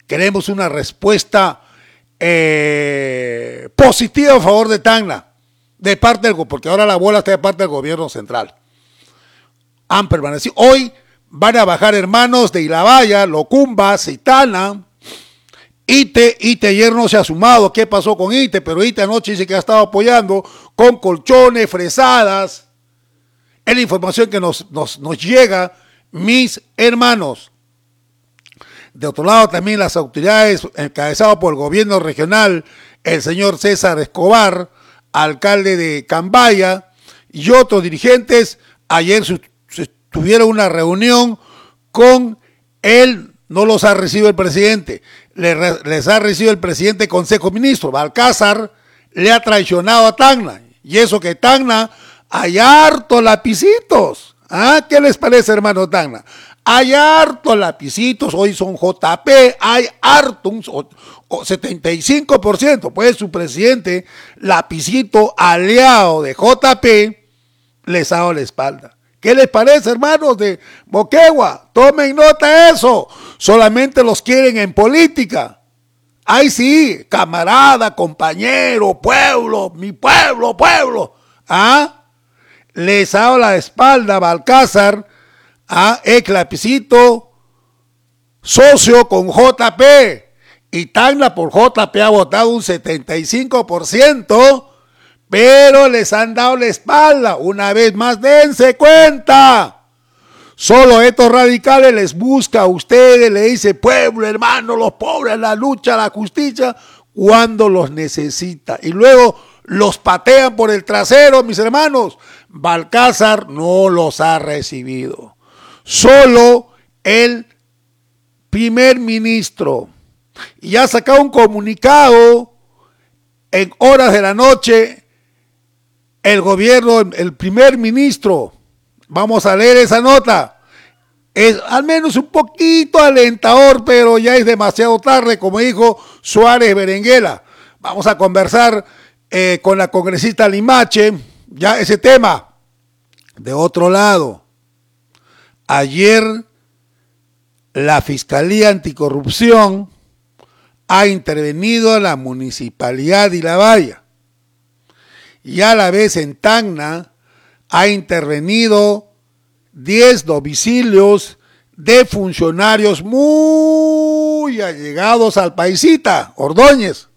Queremos una respuesta positiva a favor de Tacna, de parte del, porque ahora la bola está de parte del gobierno central. Han permanecido. Hoy van a bajar hermanos de Ilabaya, Locumba, Citana, ITE ayer no se ha sumado. ¿Qué pasó con ITE? Pero ITE anoche dice que ha estado apoyando con colchones, fresadas. Es la información que nos llega, mis hermanos. De otro lado, también las autoridades encabezadas por el gobierno regional, el señor César Escobar, alcalde de Cambaya, y otros dirigentes, ayer tuvieron una reunión con él. No los ha recibido el presidente, les ha recibido el presidente del Consejo de Ministros. Balcázar le ha traicionado a Tacna, y eso que Tacna hay hartos lapicitos. ¿Ah? ¿Qué les parece, hermano Tacna? Hay hartos lapicitos, hoy son JP, hay harto, un 75%, pues su presidente, lapicito aliado de JP, les ha dado la espalda. ¿Qué les parece, hermanos de Moquegua? Tomen nota de eso. Solamente los quieren en política. Ay sí, camarada, compañero, pueblo, mi pueblo, pueblo. ¿Ah? Les ha dado la espalda a Balcázar, a Eclapicito, socio con JP. Y Tacna por JP ha votado un 75%. Pero les han dado la espalda. Una vez más, dense cuenta. Solo estos radicales les busca a ustedes, le dice pueblo, hermano, los pobres, la lucha, la justicia, cuando los necesita. Y luego los patean por el trasero, mis hermanos. Balcázar no los ha recibido. Solo el primer ministro. Y ha sacado un comunicado en horas de la noche. El gobierno, el primer ministro, vamos a leer esa nota, es al menos un poquito alentador, pero ya es demasiado tarde, como dijo Suárez Berenguela. Vamos a conversar con la congresista Limache, ya ese tema. De otro lado, ayer la Fiscalía Anticorrupción ha intervenido en la Municipalidad de Ilabaya. Y a la vez en Tacna ha intervenido 10 domicilios de funcionarios muy allegados al paisita, Ordóñez,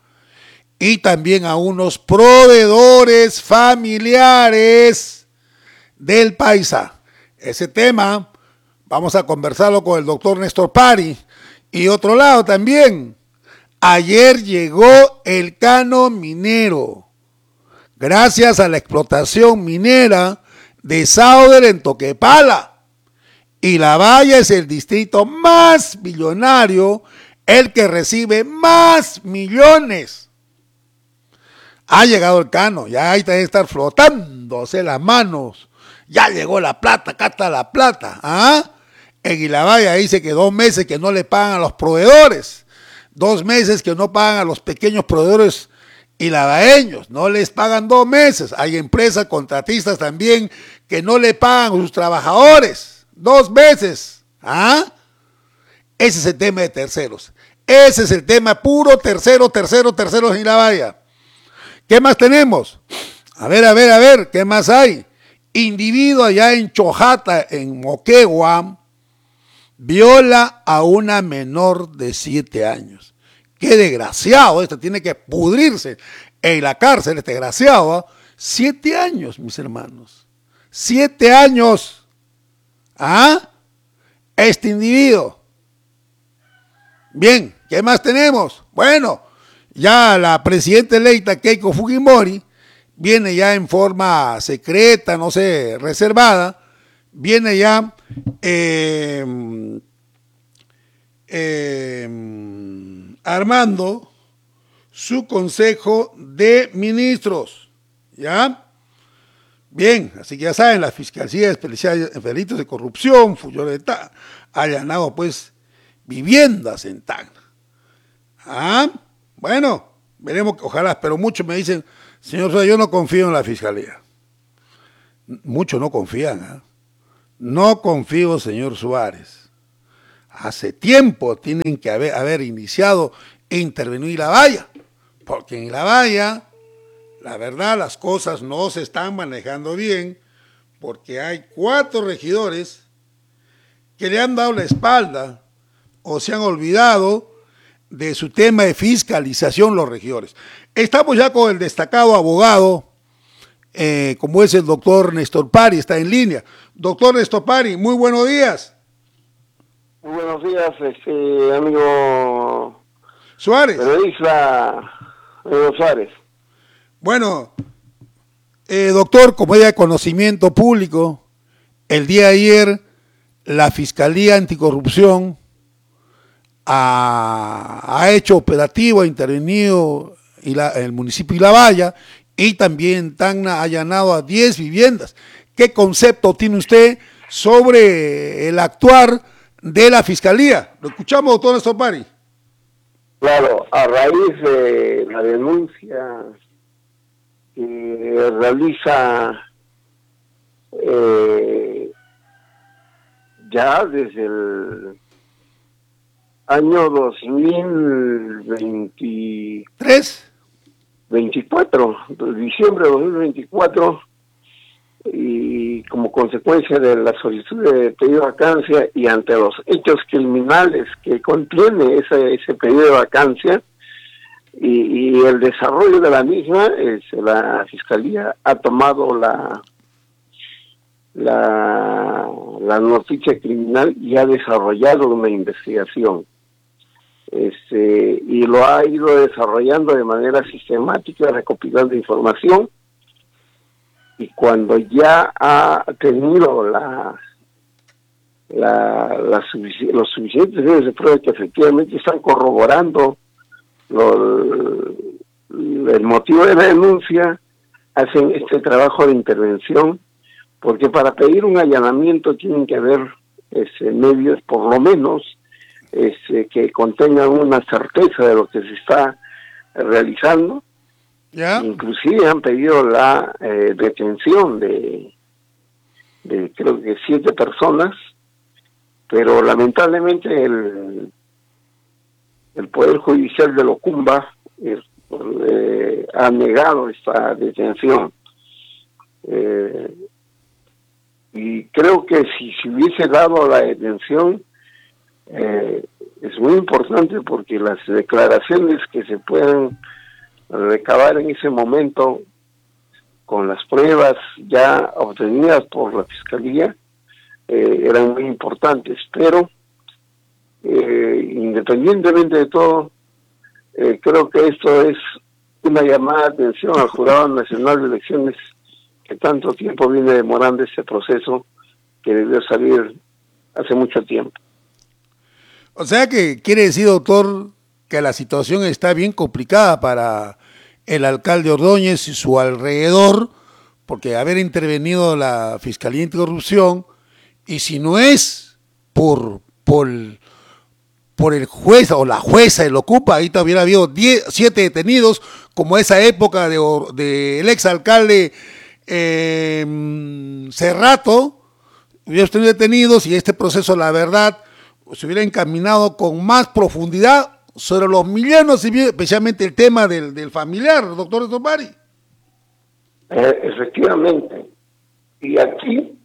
y también a unos proveedores familiares del paisa. Ese tema vamos a conversarlo con el doctor Néstor Pari. Y otro lado también, ayer llegó el canon minero. Gracias a la explotación minera de Sauder en Toquepala. Ilabaya es el distrito más millonario, el que recibe más millones. Ha llegado el cano, ya hay que estar frotándose las manos. Ya llegó la plata, acá está la plata. ¿Ah? En Ilabaya dice que 2 meses que no le pagan a los proveedores. 2 meses que no pagan a los pequeños proveedores ilabaeños, no les pagan 2 meses. Hay empresas contratistas también que no le pagan a sus trabajadores 2 meses. ¿Ah? Ese es el tema de terceros. Ese es el tema puro terceros en Ilabaya. ¿Qué más tenemos? A ver, ¿qué más hay? Individuo allá en Chojata, en Moquegua, viola a una menor de 7 años. Qué desgraciado, tiene que pudrirse en la cárcel, este desgraciado. 7 años, mis hermanos. 7 años. ¿Ah? Este individuo. Bien, ¿qué más tenemos? Bueno, ya la presidenta electa Keiko Fujimori viene ya en forma secreta, no sé, reservada, viene ya armando su consejo de ministros, ¿ya? Bien, así que ya saben, la Fiscalía Especial en Delitos de Corrupción, Fuyoleta, ha allanado pues viviendas en Tacna. Ah, bueno, veremos, ojalá, pero muchos me dicen, señor Suárez, yo no confío en la Fiscalía. Muchos no confían, ¿eh? No confío, señor Suárez. hace tiempo tienen que haber iniciado e intervenir la valla, porque en la valla, la verdad, las cosas no se están manejando bien, porque hay 4 regidores que le han dado la espalda o se han olvidado de su tema de fiscalización los regidores. Estamos ya con el destacado abogado, como es el doctor Néstor Pari, está en línea. Doctor Néstor Pari, muy buenos días. Muy buenos días, amigo Suárez. Periodista, amigo Suárez. Bueno, doctor, como ya de conocimiento público, el día de ayer la Fiscalía Anticorrupción ha hecho operativo, ha intervenido el municipio de La Valla y también Tacna ha allanado a 10 viviendas. ¿Qué concepto tiene usted sobre el actuar de la Fiscalía? Lo escuchamos, doctor Néstor Pari. Claro, a raíz de la denuncia que realiza ya desde el año 2024, diciembre de 2024, y como consecuencia de la solicitud de pedido de vacancia y ante los hechos criminales que contiene ese pedido de vacancia y el desarrollo de la misma, la Fiscalía ha tomado la noticia criminal y ha desarrollado una investigación. Y lo ha ido desarrollando de manera sistemática, recopilando información, y cuando ya ha tenido los suficientes medios de prueba que efectivamente están corroborando el motivo de la denuncia, hacen este trabajo de intervención, porque para pedir un allanamiento tienen que haber medios, por lo menos, que contengan una certeza de lo que se está realizando. ¿Ya? Inclusive han pedido la detención de creo que 7 personas, pero lamentablemente el Poder Judicial de Locumba ha negado esta detención. Y creo que si se hubiese dado la detención, es muy importante, porque las declaraciones que se puedan recabar en ese momento con las pruebas ya obtenidas por la Fiscalía eran muy importantes, pero independientemente de todo, creo que esto es una llamada de atención al Jurado Nacional de Elecciones, que tanto tiempo viene demorando este proceso que debió salir hace mucho tiempo. O sea que quiere decir, doctor, que la situación está bien complicada para el alcalde Ordóñez y su alrededor, porque haber intervenido la Fiscalía Anticorrupción, y si no es por el juez o la jueza del Ocupa, ahí hubiera habido 7 detenidos, como esa época del exalcalde Cerrato, hubiera tenido detenidos, y este proceso, la verdad, se hubiera encaminado con más profundidad sobre los millones, especialmente el tema del familiar, doctor Néstor Pari. Efectivamente. Y aquí,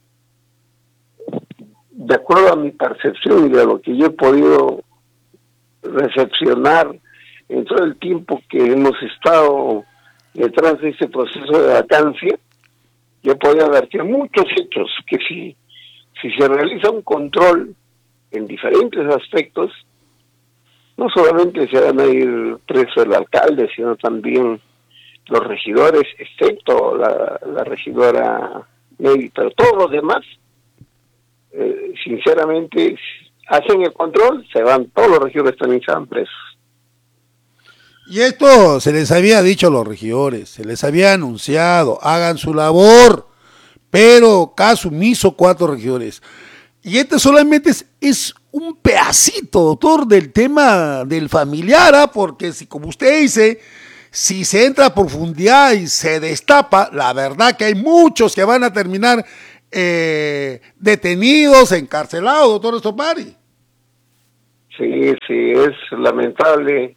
de acuerdo a mi percepción y de lo que yo he podido recepcionar en todo el tiempo que hemos estado detrás de ese proceso de vacancia, yo podría ver que muchos hechos que si se realiza un control en diferentes aspectos, no solamente se van a ir preso el alcalde, sino también los regidores, excepto la regidora Ney, pero todos los demás, sinceramente, hacen el control, se van, todos los regidores también se van presos. Y esto se les había dicho a los regidores, se les había anunciado, hagan su labor, pero caso omiso 4 regidores. Y este solamente es un pedacito, doctor, del tema del familiar, porque si, como usted dice, si se entra a profundidad y se destapa, la verdad que hay muchos que van a terminar detenidos, encarcelados, doctor Néstor Pari. Sí, sí, es lamentable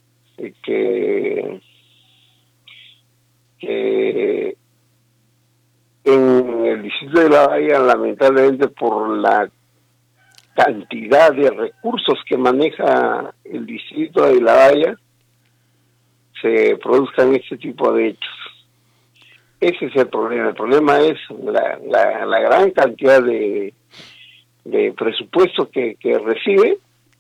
que en el distrito de La Haya, lamentablemente por la cantidad de recursos que maneja el distrito de La Haya, se produzcan este tipo de hechos. Ese es el problema. El problema es la gran cantidad de presupuesto que recibe,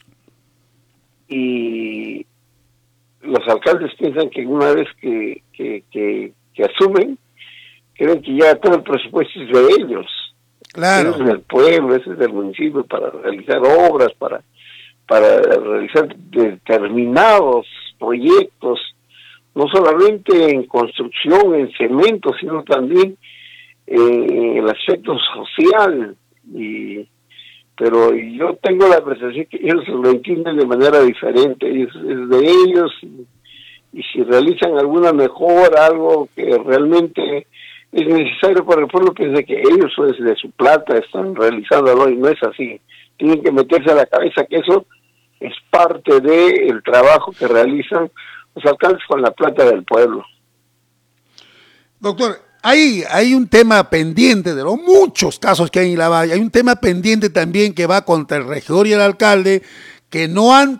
y los alcaldes piensan que una vez que asumen, creen que ya todo el presupuesto es de ellos. Claro. Ese es del pueblo, ese es del municipio, para realizar obras, para realizar determinados proyectos, no solamente en construcción, en cemento, sino también en el aspecto social. Pero yo tengo la percepción que ellos lo entienden de manera diferente, es de ellos, y si realizan alguna mejora, algo que realmente es necesario para el pueblo, piensa que ellos desde su plata están realizándolo, y no es así. Tienen que meterse a la cabeza que eso es parte del trabajo que realizan los alcaldes con la plata del pueblo. Doctor, hay un tema pendiente de los muchos casos que hay en La Haya. Hay un tema pendiente también que va contra el regidor y el alcalde, que no han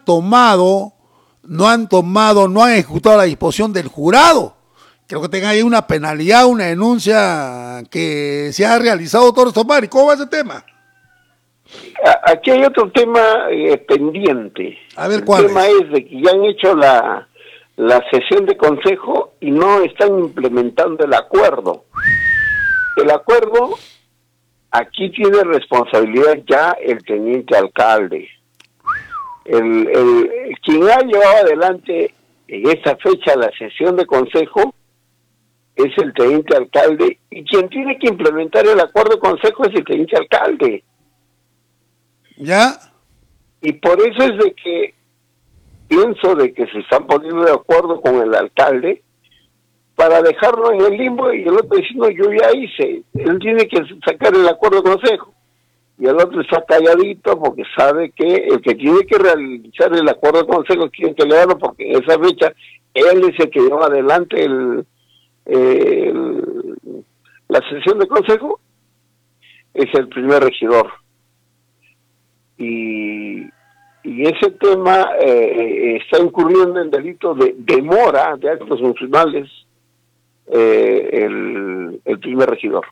ejecutado la disposición del jurado. Creo que tenga ahí una penalidad, una denuncia que se ha realizado, doctor Estopari. ¿Cómo va ese tema? Aquí hay otro tema pendiente. A ver, ¿cuál el tema es de que ya han hecho la sesión de consejo y no están implementando el acuerdo. El acuerdo, aquí tiene responsabilidad ya el teniente alcalde. Quien ha llevado adelante en esta fecha la sesión de consejo es el teniente alcalde, y quien tiene que implementar el acuerdo de consejo es el teniente alcalde. ¿Ya? Y por eso es de que pienso de que se están poniendo de acuerdo con el alcalde para dejarlo en el limbo, y el otro diciendo yo ya hice, él tiene que sacar el acuerdo de consejo, y el otro está calladito porque sabe que el que tiene que realizar el acuerdo de consejo tiene que leerlo, porque en esa fecha él es el que lleva adelante la sesión de consejo, es el primer regidor. Y ese tema está incurriendo en delito de demora de actos funcionales el primer regidor.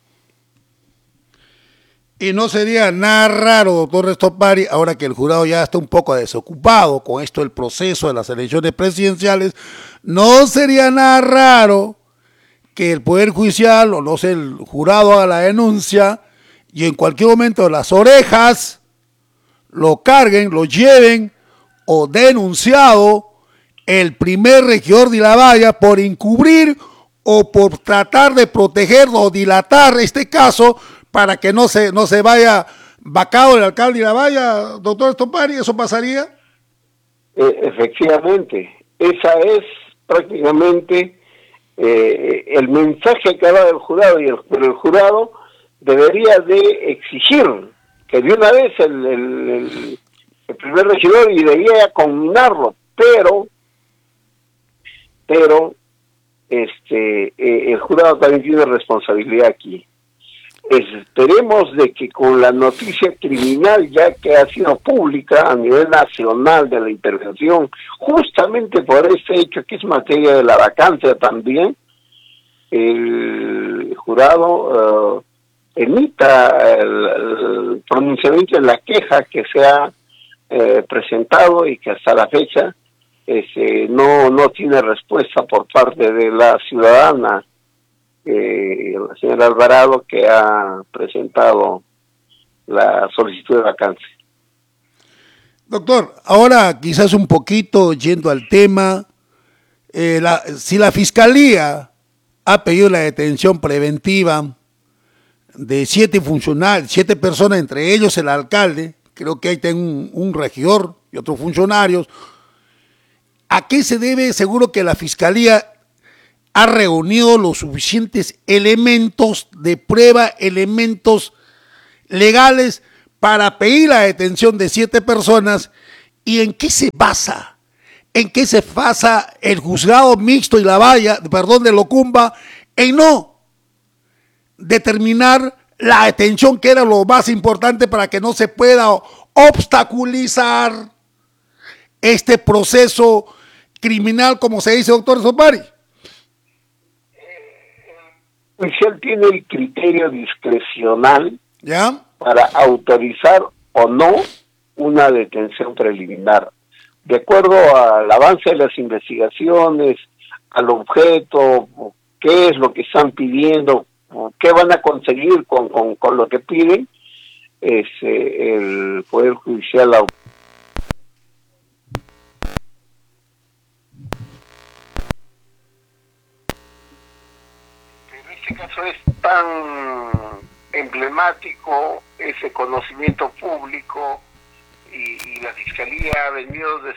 Y no sería nada raro, doctor Estopari, ahora que el jurado ya está un poco desocupado con esto del proceso de las elecciones presidenciales, no sería nada raro que el Poder Judicial, o no sé, el jurado haga la denuncia y en cualquier momento las orejas lo carguen, lo lleven o denunciado el primer regidor de La Haya por encubrir o por tratar de proteger o dilatar este caso para que no se vaya vacado el alcalde de La Haya, doctor Estopari. ¿Eso pasaría? Efectivamente, esa es prácticamente el mensaje que ha dado el jurado, y el jurado debería de exigir que de una vez el primer regidor, y debía conminarlo, pero el jurado también tiene responsabilidad aquí. Esperemos de que con la noticia criminal ya que ha sido pública a nivel nacional de la intervención, justamente por este hecho que es materia de la vacancia también, el jurado emita el pronunciamiento de la queja que se ha presentado y que hasta la fecha no tiene respuesta por parte de la ciudadana, la señora Alvarado, que ha presentado la solicitud de vacancia. Doctor, ahora quizás un poquito yendo al tema, si la Fiscalía ha pedido la detención preventiva de 7 funcionarios, 7 personas, entre ellos el alcalde, creo que ahí tengo un regidor y otros funcionarios, ¿a qué se debe? Seguro que la Fiscalía ha reunido los suficientes elementos de prueba, elementos legales para pedir la detención de 7 personas ¿Y en qué se basa? ¿En qué se basa el juzgado mixto y la valla, perdón, de Locumba, en no determinar la detención, que era lo más importante para que no se pueda obstaculizar este proceso criminal, como se dice, doctor Sopari? El judicial tiene el criterio discrecional, ¿ya?, para autorizar o no una detención preliminar, de acuerdo al avance de las investigaciones, al objeto, qué es lo que están pidiendo, qué van a conseguir con lo que piden. El Poder Judicial en este caso es tan emblemático ese conocimiento público, y la Fiscalía ha venido de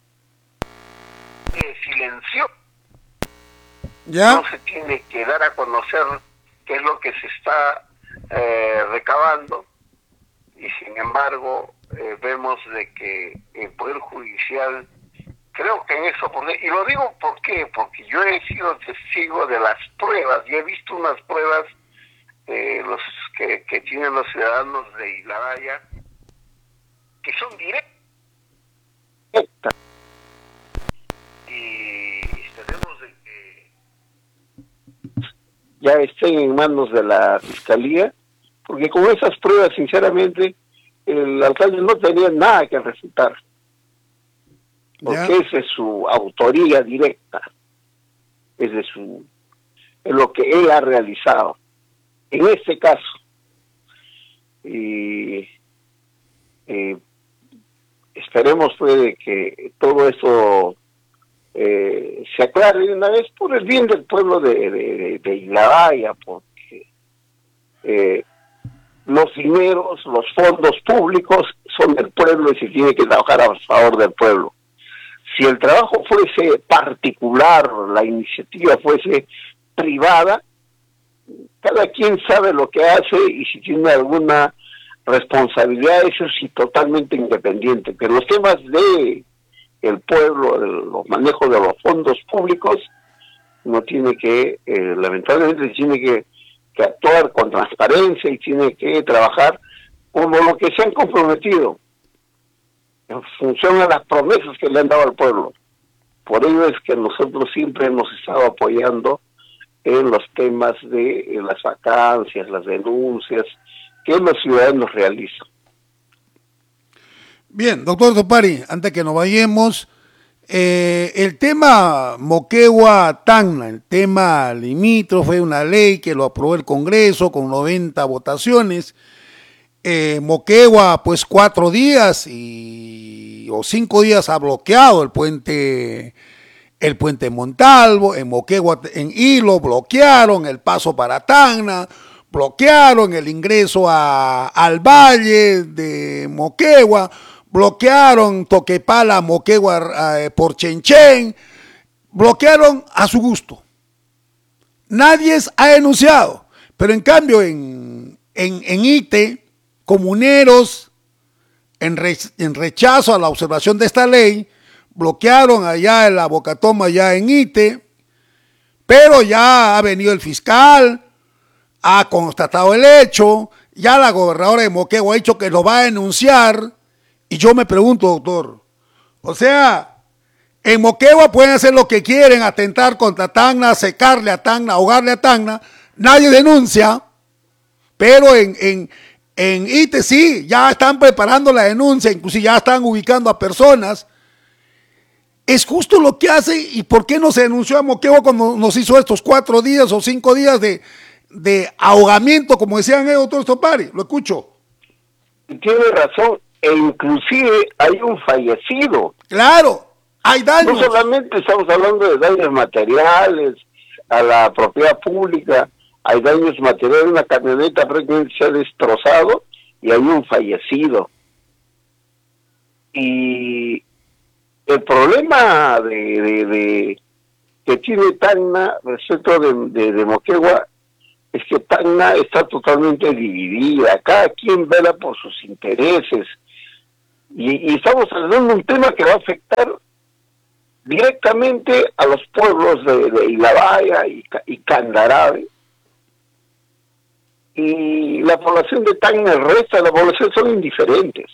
silencio. ¿ya? No se tiene que dar a conocer qué es lo que se está recabando, y sin embargo vemos de que el Poder Judicial, creo que en eso, y lo digo ¿por qué? Porque yo he sido testigo de las pruebas, y he visto unas pruebas los que tienen los ciudadanos de Isla Valla, que son directas, y esperemos de que ya estén en manos de la Fiscalía, porque con esas pruebas, sinceramente, el alcalde no tenía nada que refutar, porque esa es su autoría directa, es lo que él ha realizado en este caso. Y esperemos pues de que todo eso se aclare de una vez, por el bien del pueblo de Isla Valla, porque los dineros, los fondos públicos son del pueblo y se tiene que trabajar a favor del pueblo. Si el trabajo fuese particular, la iniciativa fuese privada, cada quien sabe lo que hace y si tiene alguna responsabilidad, eso sí, totalmente independiente. Pero los temas de el pueblo, los manejos de los fondos públicos, no tiene que, lamentablemente, tiene que actuar con transparencia y tiene que trabajar como lo que se han comprometido, en función a las promesas que le han dado al pueblo. Por ello es que nosotros siempre hemos estado apoyando en los temas de las vacancias, las denuncias que los ciudadanos realizan. Bien, doctor Sopari, antes que nos vayamos, el tema Moquegua-Tacna, el tema limítrofe, una ley que lo aprobó el Congreso con 90 votaciones. Moquegua, pues 4 días o 5 días ha bloqueado el puente Montalvo. En Moquegua, en Hilo, bloquearon el paso para Tacna, bloquearon el ingreso al valle de Moquegua, bloquearon Toquepala, Moquegua por Chenchen, bloquearon a su gusto. Nadie ha denunciado, pero en cambio en Ite, comuneros, en rechazo a la observación de esta ley, bloquearon allá en la Bocatoma, allá en Ite, pero ya ha venido el fiscal, ha constatado el hecho, ya la gobernadora de Moquegua ha dicho que lo va a denunciar, y yo me pregunto, doctor, o sea, en Moquegua pueden hacer lo que quieren, atentar contra Tacna, secarle a Tacna, ahogarle a Tacna, nadie denuncia, pero en Ite sí, ya están preparando la denuncia, inclusive ya están ubicando a personas. Es justo lo que hace, y ¿por qué no se denunció a Moquegua cuando nos hizo estos 4 días o 5 días de ahogamiento, como decían ellos, doctor Sopari? Lo escucho. Tiene razón, e inclusive hay un fallecido. Claro, hay daños. No solamente estamos hablando de daños materiales a la propiedad pública, hay daños materiales, una camioneta prácticamente se ha destrozado y hay un fallecido. Y el problema que tiene Tacna respecto de Moquegua es que Tacna está totalmente dividida, cada quien vela por sus intereses. Y estamos hablando de un tema que va a afectar directamente a los pueblos de Ilabaya y Candarave. Y la población de Tacna, el resto de la población son indiferentes.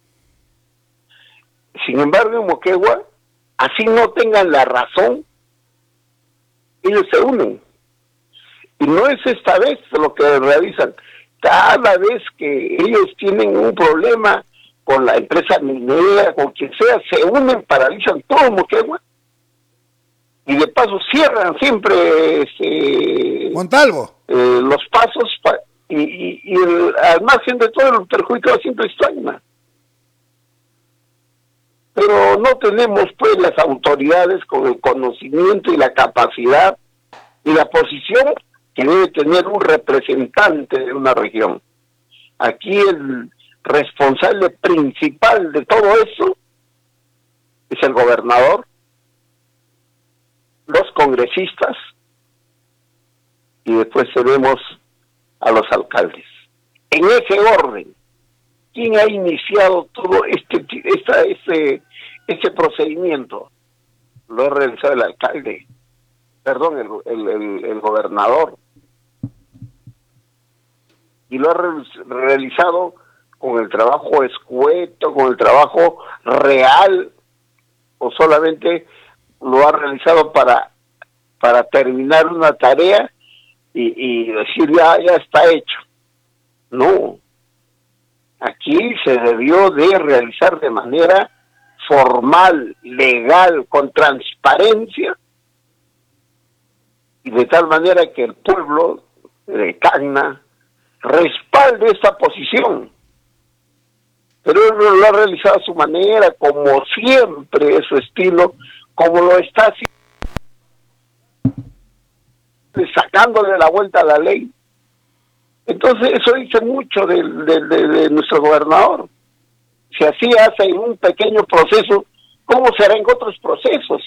Sin embargo, en Moquegua, así no tengan la razón, ellos se unen. Y no es esta vez lo que realizan. Cada vez que ellos tienen un problema con la empresa minera, con quien sea, se unen, paralizan todo Moquegua y de paso cierran siempre Montalvo. Los pasos al margen de todo el perjudicado siempre es Tacna. Pero no tenemos pues las autoridades con el conocimiento y la capacidad y la posición que debe tener un representante de una región. Aquí el responsable principal de todo eso es el gobernador, los congresistas y después tenemos a los alcaldes. En ese orden, ¿quién ha iniciado todo este procedimiento? Lo ha realizado el alcalde, perdón, el gobernador. Y lo ha realizado con el trabajo escueto, con el trabajo real, o solamente lo ha realizado para terminar una tarea y decir ya está hecho. No, aquí se debió de realizar de manera formal, legal, con transparencia, y de tal manera que el pueblo de Tacna respalde esta posición. Pero él lo ha realizado a su manera, como siempre, es su estilo, como lo está haciendo, sacándole la vuelta a la ley. Entonces eso dice mucho de nuestro gobernador. Si así hace en un pequeño proceso, ¿cómo será en otros procesos?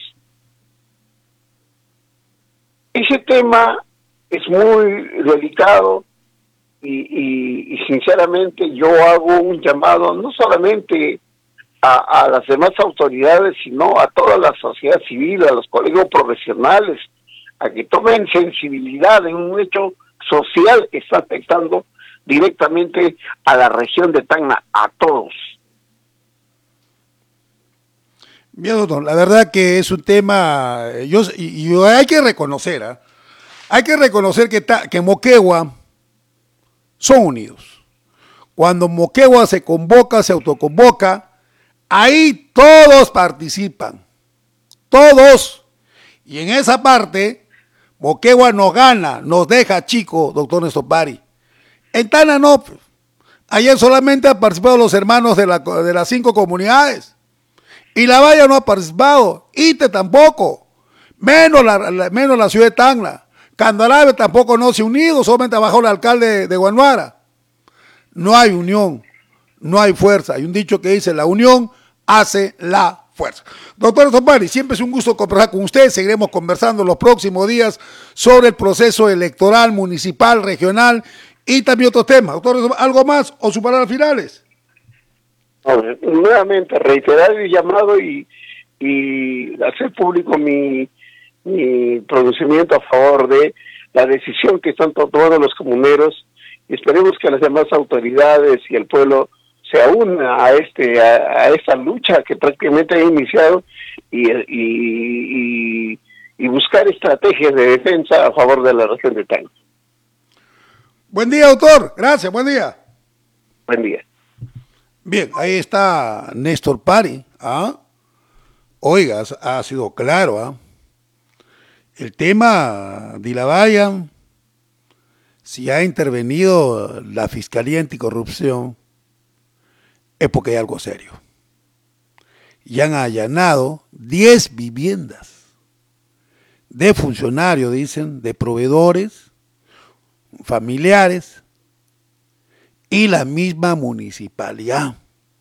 Ese tema es muy delicado y sinceramente yo hago un llamado no solamente a las demás autoridades, sino a toda la sociedad civil, a los colegios profesionales, a que tomen sensibilidad en un hecho social que está afectando directamente a la región de Tacna, a todos. Bien, doctor, la verdad que es un tema, yo hay que reconocer, hay que reconocer que Moquegua son unidos. Cuando Moquegua se convoca, se autoconvoca, ahí todos participan, todos. Y en esa parte, Moquegua nos gana, nos deja chico, doctor Néstor Pari. En Tacna no, ayer solamente han participado los hermanos de las 5 comunidades. Ilabaya no ha participado, Ite tampoco, menos la ciudad de Tacna. Candarave tampoco no se ha unido, solamente bajó el alcalde de Guanuara. No hay unión, no hay fuerza. Hay un dicho que dice, la unión hace la fuerza. Doctor Topari, siempre es un gusto conversar con usted. Seguiremos conversando en los próximos días sobre el proceso electoral, municipal, regional y también otros temas. Doctor, ¿algo más o sus palabras finales? Nuevamente reiterar el llamado y hacer público mi pronunciamiento a favor de la decisión que están tomando los comuneros, y esperemos que las demás autoridades y el pueblo se una a esta lucha que prácticamente ha iniciado y buscar estrategias de defensa a favor de la región de Tacna. Buen día, doctor. Gracias, buen día. Buen día. Bien, ahí está Néstor Pari. Oiga, ha sido claro. El tema de Ilabaya, si ha intervenido la Fiscalía Anticorrupción, es porque hay algo serio. Y han allanado 10 viviendas de funcionarios, dicen, de proveedores, familiares, y la misma municipalidad.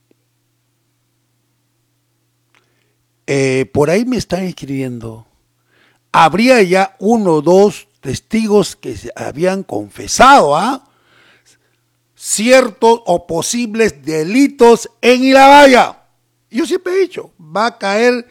Por ahí me están escribiendo, habría ya 1 o 2 testigos que se habían confesado ciertos o posibles delitos en Ilabaya. Yo siempre he dicho, va a caer